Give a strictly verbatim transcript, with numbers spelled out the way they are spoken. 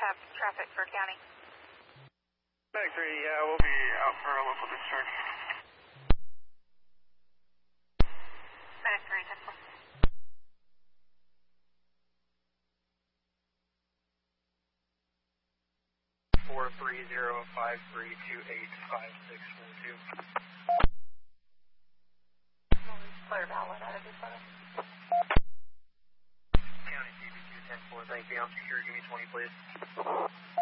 have traffic for county. Medic three, yeah, we'll be out for a local discharge. Medic three, ten four. four three zero five three two eight five six four two. Clear valid out of this one. County C B two ten four, thank you. I'm secure, give me twenty, please.